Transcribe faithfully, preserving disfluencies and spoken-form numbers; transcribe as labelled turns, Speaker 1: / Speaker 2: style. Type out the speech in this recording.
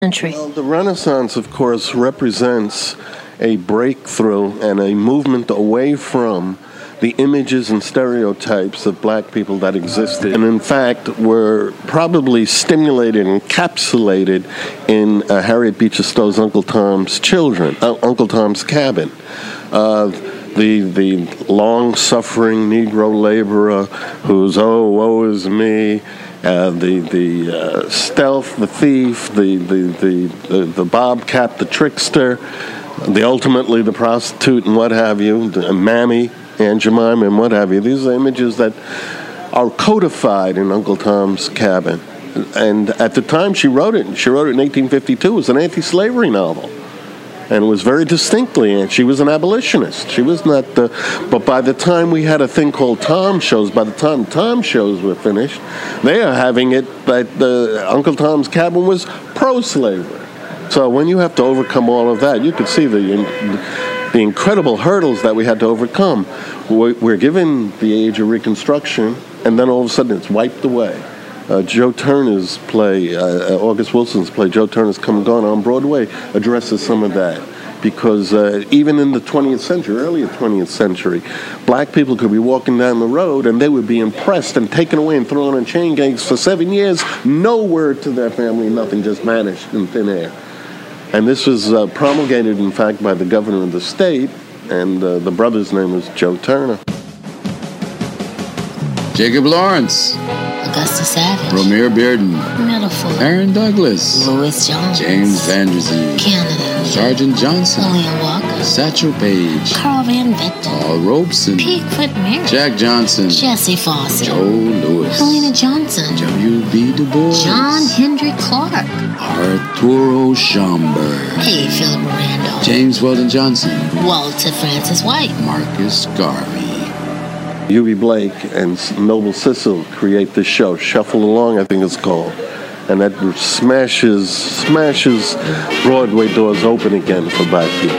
Speaker 1: Country.
Speaker 2: Well, the Renaissance, of course, represents a breakthrough and a movement away from the images and stereotypes of black people that existed, and in fact were probably stimulated and encapsulated in uh, Harriet Beecher Stowe's Uncle Tom's Children, uh, Uncle Tom's Cabin. Uh, the the long-suffering Negro laborer who's, oh, woe is me, Uh, the the uh, stealth, the thief, the the, the the the bobcat, the trickster, the ultimately the prostitute, and what have you, the Mammy, Aunt Jemima, and what have you. These are images that are codified in Uncle Tom's Cabin. And at the time she wrote it, she wrote it in eighteen fifty-two. It was an anti-slavery novel. And it was very distinctly, and she was an abolitionist. She was not the, but by the time we had a thing called Tom shows, by the time Tom shows were finished, they are having it that the Uncle Tom's Cabin was pro-slavery. So when you have to overcome all of that, you could see the the incredible hurdles that we had to overcome. We're given the age of Reconstruction, and then all of a sudden it's wiped away. Uh, Joe Turner's play, uh, August Wilson's play, Joe Turner's Come and Gone on Broadway, addresses some of that. Because uh, even in the twentieth century, earlier twentieth century, black people could be walking down the road and they would be impressed and taken away and thrown in chain gangs for seven years. No word to their family, nothing, just vanished in thin air. And this was uh, promulgated, in fact, by the governor of the state, and uh, the brother's name was Joe Turner.
Speaker 3: Jacob Lawrence,
Speaker 1: Augusta Savage,
Speaker 3: Romare Bearden,
Speaker 1: Metaphor,
Speaker 3: Aaron Douglas,
Speaker 1: Louis Jones,
Speaker 3: James Vanderzee,
Speaker 1: Canada,
Speaker 3: Sergeant Johnson,
Speaker 1: William Walker,
Speaker 3: Satchel Paige,
Speaker 1: Carl Van Vechten,
Speaker 3: Paul Robeson,
Speaker 1: Piquet Mary,
Speaker 3: Jack Johnson,
Speaker 1: Jesse Fawcett,
Speaker 3: Joe Lewis,
Speaker 1: Helena Johnson,
Speaker 3: W B Du Bois,
Speaker 1: John Henry Clark,
Speaker 3: Arturo Schomburg,
Speaker 1: A. Philip Randolph,
Speaker 3: James Weldon Johnson,
Speaker 1: Walter Francis White,
Speaker 3: Marcus Garvey.
Speaker 2: U B Blake and Noble Sissel create this show, Shuffle Along, I think it's called. And that smashes, smashes Broadway doors open again for black people.